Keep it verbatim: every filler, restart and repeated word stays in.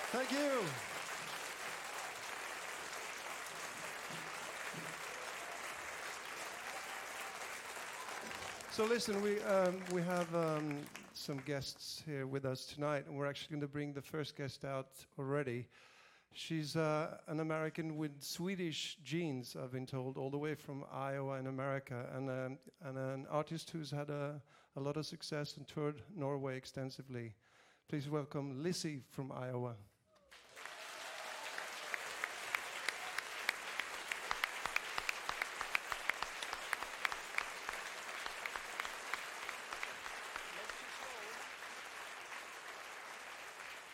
Thank you. So listen, we um, we have um, some guests here with us tonight, and we're actually going to bring the first guest out already. She's uh, an American with Swedish genes, I've been told, all the way from Iowa in America, and, um, and an artist who's had a, a lot of success and toured Norway extensively. Please welcome Lizzie from Iowa.